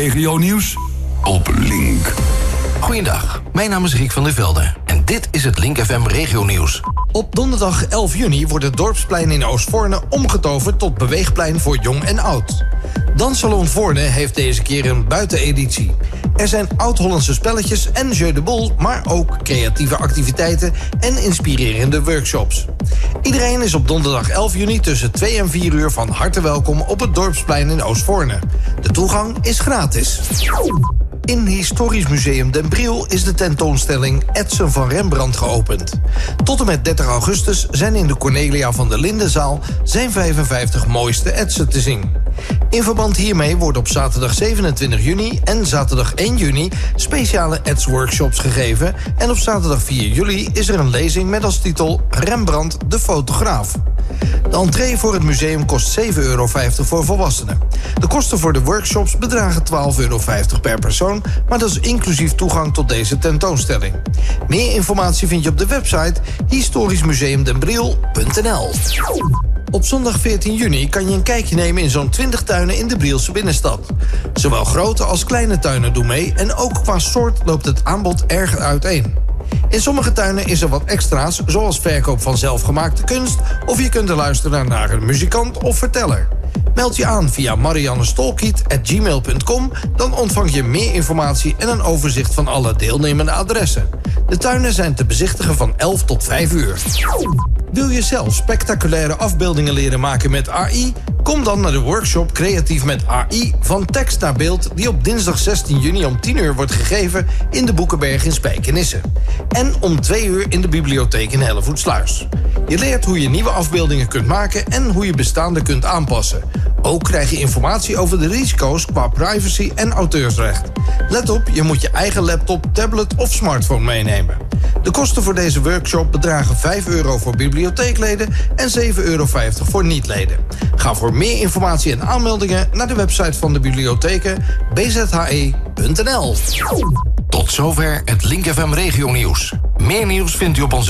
Regionieuws op Link. Goeiedag, mijn naam is Riek van der Velde en dit is het Link FM Regionieuws. Op donderdag 11 juni wordt het Dorpsplein in Oostvoorne omgetoverd tot beweegplein voor jong en oud. Danssalon Voorne heeft deze keer een buiteneditie. Er zijn oud-Hollandse spelletjes en jeu de boel, maar ook creatieve activiteiten en inspirerende workshops. Iedereen is op donderdag 11 juni tussen 2 en 4 uur van harte welkom op het Dorpsplein in Oostvoorne. De toegang is gratis. In Historisch Museum Den Briel is de tentoonstelling Etsen van Rembrandt geopend. Tot en met 30 augustus zijn in de Cornelia van der Lindenzaal zijn 55 mooiste etsen te zien. In verband hiermee worden op zaterdag 27 juni en zaterdag 1 juni speciale etsworkshops gegeven en op zaterdag 4 juli is er een lezing met als titel Rembrandt de fotograaf. De entree voor het museum kost €7,50 voor volwassenen. De kosten voor de workshops bedragen €12,50 per persoon, maar dat is inclusief toegang tot deze tentoonstelling. Meer informatie vind je op de website historischmuseumdenbriel.nl. Op zondag 14 juni kan je een kijkje nemen in zo'n 20 tuinen in de Brielse binnenstad. Zowel grote als kleine tuinen doen mee en ook qua soort loopt het aanbod erg uiteen. In sommige tuinen is er wat extra's, zoals verkoop van zelfgemaakte kunst, of je kunt er luisteren naar een muzikant of verteller. Meld je aan via mariannestolkiet@gmail.com, dan ontvang je meer informatie en een overzicht van alle deelnemende adressen. De tuinen zijn te bezichtigen van 11 tot 5 uur. Wil je zelf spectaculaire afbeeldingen leren maken met AI? Kom dan naar de workshop Creatief met AI van tekst naar beeld, die op dinsdag 16 juni om 10 uur wordt gegeven in de Boekenberg in Spijkenisse. En om 2 uur in de bibliotheek in Hellevoetsluis. Je leert hoe je nieuwe afbeeldingen kunt maken en hoe je bestaande kunt aanpassen. Ook krijg je informatie over de risico's qua privacy en auteursrecht. Let op, je moet je eigen laptop, tablet of smartphone meenemen. De kosten voor deze workshop bedragen €5 voor bibliotheekleden en €7,50 voor niet-leden. Ga voor meer informatie en aanmeldingen naar de website van de bibliotheken bzhe.nl. Tot zover het Link FM Regionieuws. Meer nieuws vindt u op onze